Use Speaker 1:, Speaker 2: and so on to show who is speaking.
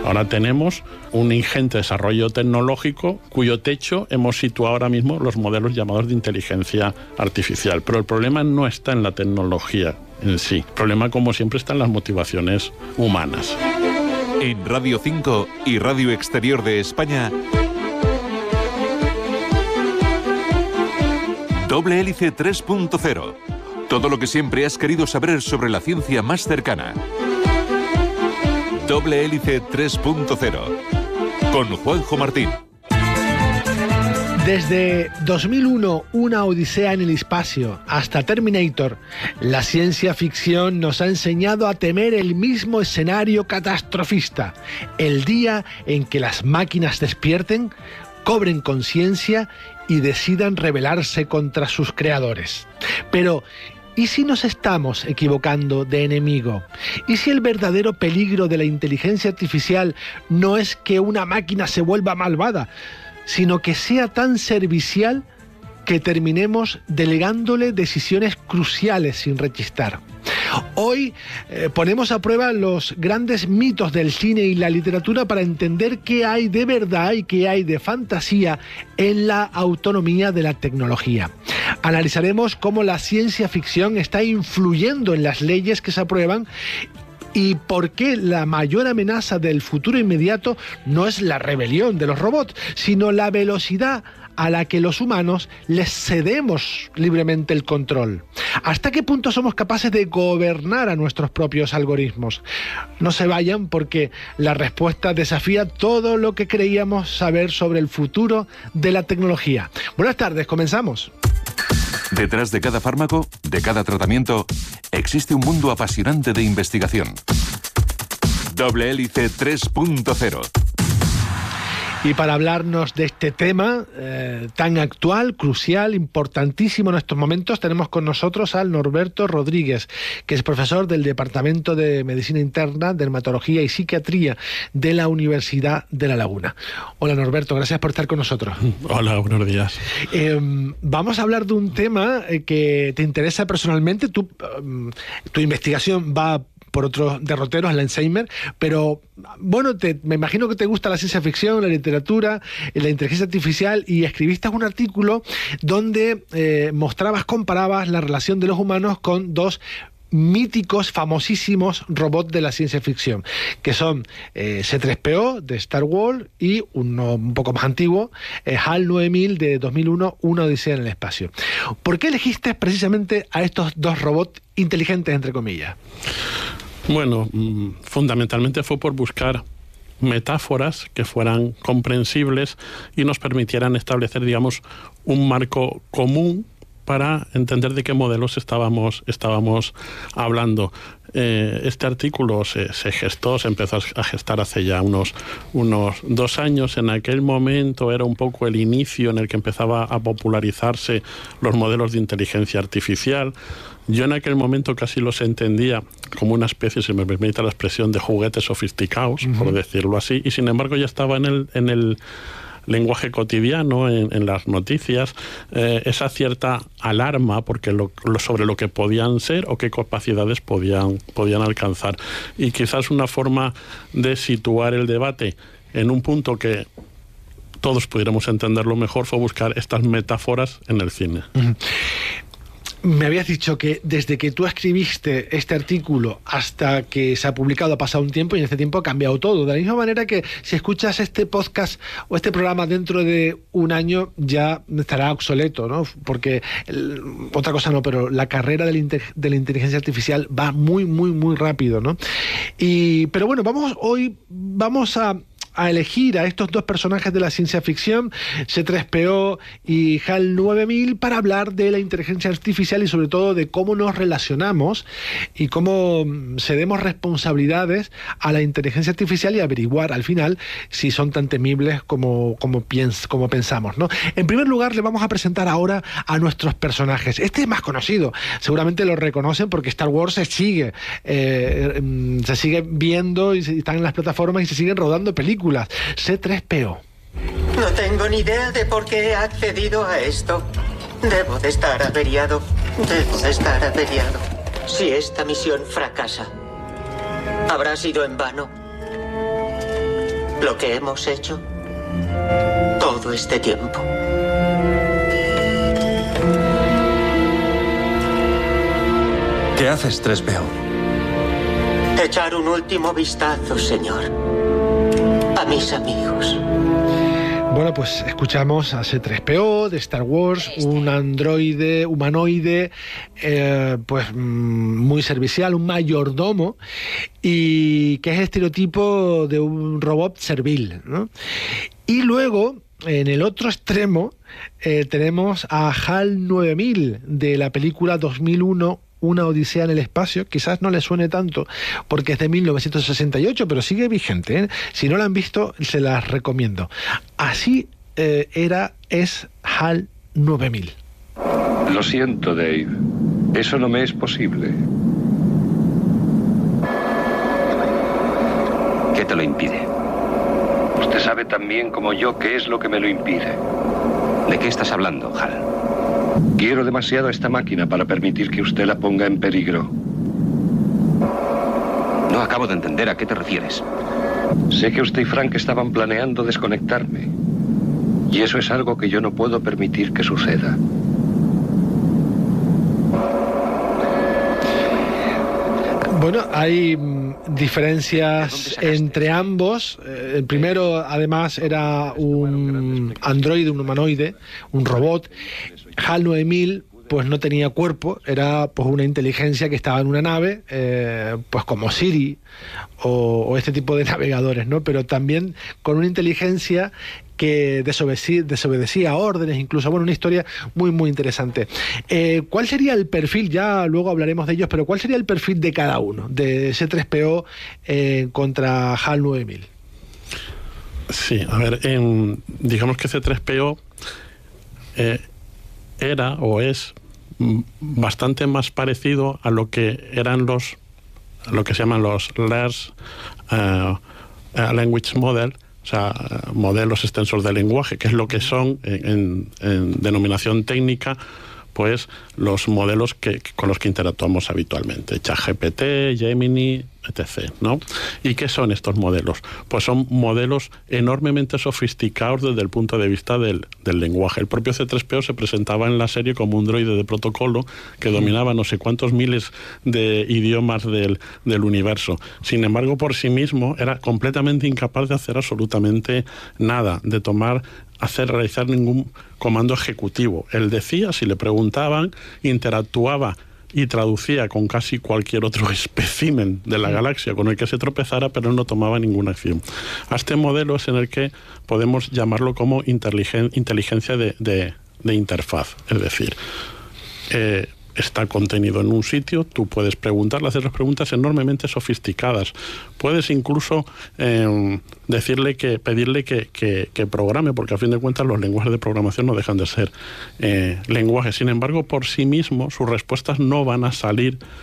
Speaker 1: Ahora tenemos un ingente desarrollo tecnológico cuyo techo hemos situado ahora mismo los modelos llamados de inteligencia artificial. Pero el problema no está en la tecnología en sí. El problema, como siempre, está en las motivaciones humanas.
Speaker 2: En Radio 5 y Radio Exterior de España, Doble Hélice 3.0. Todo lo que siempre has querido saber sobre la ciencia más cercana. Doble Hélice 3.0. Con Juanjo Martín.
Speaker 3: Desde 2001, Una odisea en el espacio, hasta Terminator, la ciencia ficción nos ha enseñado a temer el mismo escenario catastrofista. El día en que las máquinas despierten, cobren conciencia y decidan rebelarse contra sus creadores. Pero, ¿y si nos estamos equivocando de enemigo? ¿Y si el verdadero peligro de la inteligencia artificial no es que una máquina se vuelva malvada, sino que sea tan servicial que terminemos delegándole decisiones cruciales sin rechistar? Hoy ponemos a prueba los grandes mitos del cine y la literatura para entender qué hay de verdad y qué hay de fantasía en la autonomía de la tecnología. Analizaremos cómo la ciencia ficción está influyendo en las leyes que se aprueban y por qué la mayor amenaza del futuro inmediato no es la rebelión de los robots, sino la velocidad a la que los humanos les cedemos libremente el control. ¿Hasta qué punto somos capaces de gobernar a nuestros propios algoritmos? No se vayan, porque la respuesta desafía todo lo que creíamos saber sobre el futuro de la tecnología. Buenas tardes, comenzamos.
Speaker 2: Detrás de cada fármaco, de cada tratamiento, existe un mundo apasionante de investigación. Doble Hélice 3.0.
Speaker 3: Y para hablarnos de este tema tan actual, crucial, importantísimo en estos momentos, tenemos con nosotros al Norberto Rodríguez, que es profesor del Departamento de Medicina Interna, Dermatología y Psiquiatría de la Universidad de La Laguna. Hola Norberto, gracias por estar con nosotros.
Speaker 1: Hola, buenos días.
Speaker 3: Vamos a hablar de un tema que te interesa personalmente. Tu investigación va por otros derroteros, el Alzheimer, pero bueno, me imagino que te gusta la ciencia ficción, la literatura, la inteligencia artificial, y escribiste un artículo donde comparabas la relación de los humanos con dos míticos, famosísimos robots de la ciencia ficción, que son C-3PO de Star Wars y uno un poco más antiguo, HAL 9000 de 2001, Una odisea en el espacio. ¿Por qué elegiste precisamente a estos dos robots inteligentes, entre comillas?
Speaker 1: Bueno, fundamentalmente fue por buscar metáforas que fueran comprensibles y nos permitieran establecer, digamos, un marco común para entender de qué modelos estábamos hablando. Este artículo se empezó a gestar hace ya unos 2 años. En aquel momento era un poco el inicio en el que empezaba a popularizarse los modelos de inteligencia artificial. Yo en aquel momento casi los entendía como una especie, si me permite la expresión, de juguetes sofisticados, por decirlo así, y sin embargo ya estaba en el lenguaje cotidiano, en las noticias, esa cierta alarma porque sobre lo que podían ser o qué capacidades podían alcanzar. Y quizás una forma de situar el debate en un punto que todos pudiéramos entenderlo mejor fue buscar estas metáforas en el cine.
Speaker 3: Me habías dicho que desde que tú escribiste este artículo hasta que se ha publicado ha pasado un tiempo, y en este tiempo ha cambiado todo. De la misma manera que si escuchas este podcast o este programa dentro de un año ya estará obsoleto, ¿no? Porque otra cosa no, pero la carrera de la inteligencia artificial va muy, muy, muy rápido, ¿no? Pero bueno, hoy vamos a elegir a estos dos personajes de la ciencia ficción, C-3PO y HAL 9000, para hablar de la inteligencia artificial y sobre todo de cómo nos relacionamos y cómo cedemos responsabilidades a la inteligencia artificial y averiguar al final si son tan temibles como pensamos, ¿no? En primer lugar, le vamos a presentar ahora a nuestros personajes. Este es más conocido, seguramente lo reconocen porque Star Wars se sigue viendo y están en las plataformas y se siguen rodando películas. C-3PO.
Speaker 4: No tengo ni idea de por qué he accedido a esto. Debo de estar averiado. Si esta misión fracasa, habrá sido en vano. lo que hemos hecho todo este tiempo.
Speaker 5: ¿Qué haces, 3PO?
Speaker 4: Echar un último vistazo, señor, a mis amigos.
Speaker 3: Bueno, pues escuchamos a C-3PO de Star Wars, un androide humanoide pues muy servicial, un mayordomo, y que es el estereotipo de un robot servil, ¿no? Y luego, en el otro extremo, tenemos a HAL 9000 de la película 2001, Una odisea en el espacio. Quizás no le suene tanto porque es de 1968, pero sigue vigente, ¿eh? Si no la han visto, se las recomiendo. Así es HAL 9000.
Speaker 6: Lo siento, Dave. Eso no me es posible.
Speaker 5: ¿Qué te lo impide?
Speaker 6: Usted sabe tan bien como yo qué es lo que me lo impide.
Speaker 5: ¿De qué estás hablando, HAL?
Speaker 6: Quiero demasiado a esta máquina para permitir que usted la ponga en peligro.
Speaker 5: No acabo de entender a qué te refieres.
Speaker 6: Sé que usted y Frank estaban planeando desconectarme. Y eso es algo que yo no puedo permitir que suceda.
Speaker 3: Bueno, hay diferencias entre ambos. El primero, además, era un androide, un humanoide, un robot. HAL 9000 pues no tenía cuerpo, era pues una inteligencia que estaba en una nave, pues como Siri o este tipo de navegadores, ¿no? Pero también con una inteligencia que desobedecía órdenes, incluso, bueno, una historia muy, muy interesante. ¿Cuál sería el perfil? Ya luego hablaremos de ellos, pero ¿cuál sería el perfil de cada uno, de C-3PO contra HAL 9000?
Speaker 1: Sí, a ver, digamos que C-3PO era o es bastante más parecido a lo que eran lo que se llaman los Large Language Model, o sea, modelos extensos de lenguaje, que es lo que son en denominación técnica, pues los modelos con los que interactuamos habitualmente, ChatGPT, Gemini, etc., ¿no? ¿Y qué son estos modelos? Pues son modelos enormemente sofisticados desde el punto de vista del lenguaje. El propio C-3PO se presentaba en la serie como un droide de protocolo que dominaba no sé cuántos miles de idiomas del universo. Sin embargo, por sí mismo era completamente incapaz de hacer absolutamente nada, de realizar ningún comando ejecutivo. Él decía, si le preguntaban, interactuaba y traducía con casi cualquier otro espécimen de la galaxia con el que se tropezara, pero no tomaba ninguna acción. A este modelo es en el que podemos llamarlo como inteligencia de interfaz, es decir, está contenido en un sitio, tú puedes preguntarle, hacer las preguntas enormemente sofisticadas. Puedes incluso pedirle que programe, porque a fin de cuentas los lenguajes de programación no dejan de ser lenguajes. Sin embargo, por sí mismos, sus respuestas no van a salir